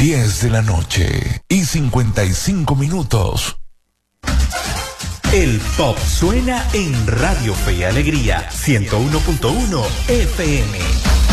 10 de la noche y 55 minutos. El pop suena en Radio Fe y Alegría 101.1 FM.